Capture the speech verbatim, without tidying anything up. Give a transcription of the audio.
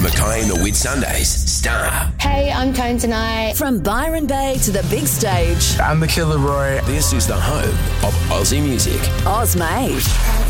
Mackay and the Whitsundays. Star. Hey, I'm Tone tonight. From Byron Bay to the big stage. I'm the Killer Roy. This is the home of Aussie music. Oz Mate.